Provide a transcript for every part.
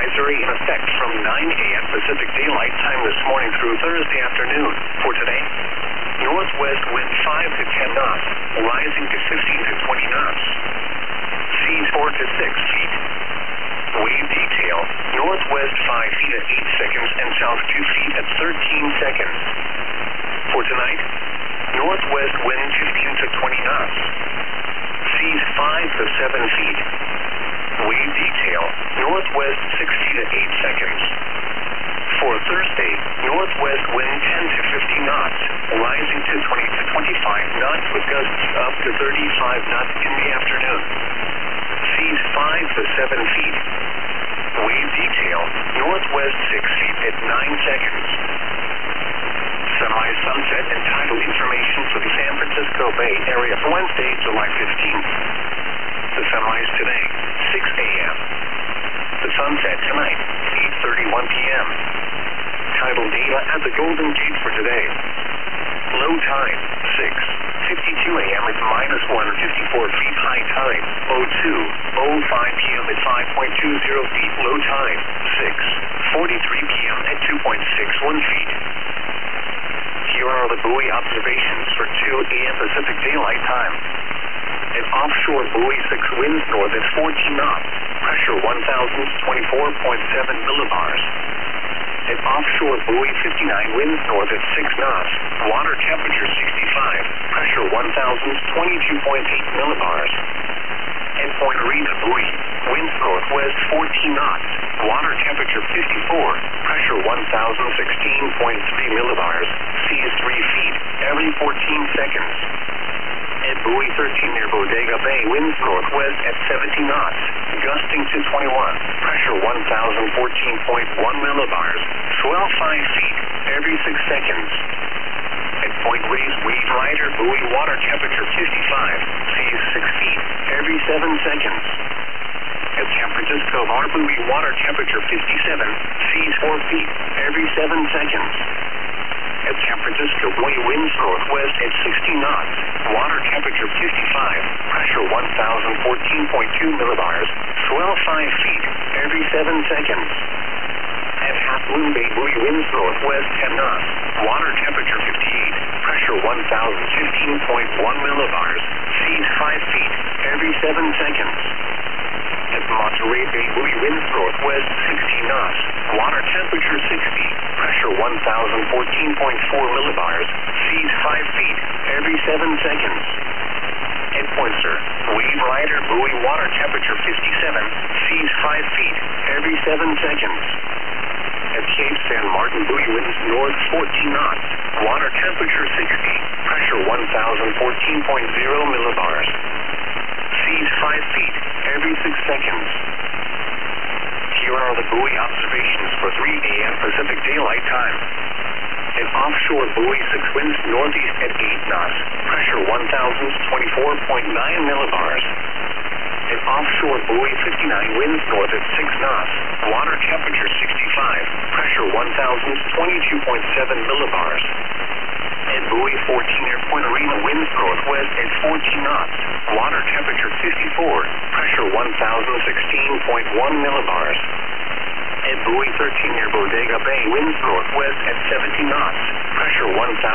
advisory in effect from 9 a.m. Pacific Daylight Time this morning through Thursday afternoon. For today, northwest wind 5 to 10 knots, rising to 15 to 20 knots. Seas 4 to 6 feet. Wave detail, northwest 5 feet at 8 seconds and south 2 feet at 13 seconds. For tonight, northwest wind 15 to 20 knots. Seas 5 to 7 feet. Wave detail, northwest 6 feet at 8 seconds. For Thursday, northwest wind 10 to 15 knots, rising to 20 to 25 knots with gusts up to 35 knots in the afternoon. Seas 5 to 7 feet. Wave detail, northwest 6 feet at 9 seconds. Semi-sunset and tidal information for the San Francisco Bay Area for Wednesday, July 15th. The sunrise today, 6 a.m. The sunset tonight, 8:31 p.m. Tidal data at the Golden Gate for today. Low tide, 6:52 a.m. at -154 feet. High tide, 02:05 p.m. at 5.20 feet. Low tide, 6:43 p.m. at 2.61 feet. Here are the buoy observations for 2 a.m. Pacific Daylight Time. An offshore buoy 6 winds north at 14 knots, pressure 1,024.7 millibars. An offshore buoy 59 winds north at 6 knots, water temperature 65, pressure 1,022.8 millibars. At Point Arena buoy, winds northwest 14 knots, water temperature 54, pressure 1,016.3 millibars, seas 3 feet every 14 seconds. At buoy 13 near Bodega Bay, winds northwest at 70 knots, gusting to 21, pressure 1,014.1 millibars, swell 5 feet every 6 seconds. At Point Reyes, Wade Rider buoy, water temperature 55, seas 6 feet every 7 seconds. At San Francisco Bar buoy, water temperature 57, seas 4 feet every 7 seconds. At San Francisco buoy, winds northwest at 60 knots, water temperature 55, pressure 1,014.2 millibars, swell 5 feet every 7 seconds. At Half Moon Bay buoy, winds northwest 10 knots, water temperature 58, pressure 1,015.1 millibars, seas 5 feet every 7 seconds. At Monterey Bay buoy, winds northwest 16 knots, water temperature 60, pressure 1,014.4 millibars, seas 5 feet every 7 seconds. At Pointer, Wade Rider buoy, water temperature 57, seas 5 feet every 7 seconds. At Cape San Martin buoy, winds north 14 knots, water temperature 60, pressure 1,014.0 millibars. Seas 5 feet every 6 seconds. Here are the buoy observations for 3 a.m. Pacific Daylight Time. An offshore buoy 6 winds northeast at 8 knots, pressure 1,024.9 millibars. An offshore buoy 59 winds north at 6 knots, water temperature 65, pressure 1,022.7 millibars. At buoy 14 near Point Arena, winds northwest at 14 knots, water temperature 54, pressure 1,016.1 millibars. At buoy 13 near Bodega Bay, winds northwest at 70 knots, pressure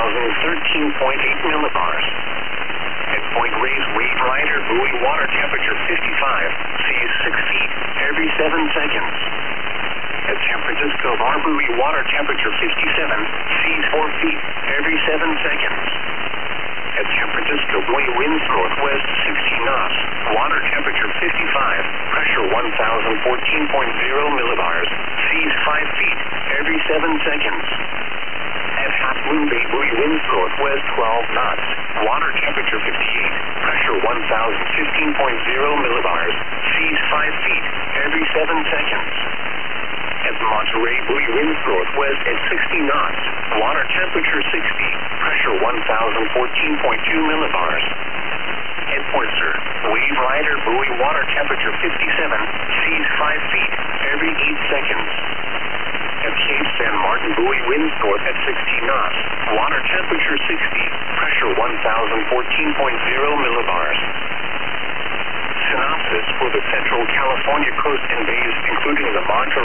1,013.8 millibars. At Point Reyes, Wade Rider buoy, water temperature 55, seas 6 feet every 7 seconds. At San Francisco Bar buoy, water temperature 57, seas 4 feet every 7 seconds. At San Francisco buoy, winds northwest 16 knots, water temperature 55, pressure 1,014.0 millibars, seas 5 feet every 7 seconds. At Half Moon Bay buoy, winds northwest 12 knots, water temperature 58, pressure 1,015.0 millibars, seas 5 feet every 7 seconds. At Monterey buoy, winds northwest at 60 knots, water temperature 60, pressure 1,014.2 millibars. At Pointer, Wade Rider buoy, water temperature 57, seas 5 feet every 8 seconds. At Cape San Martin buoy, winds north at 16 knots, water temperature 60, pressure 1,014.0 millibars. Synopsis for the Central California coast and bays, including the Monterey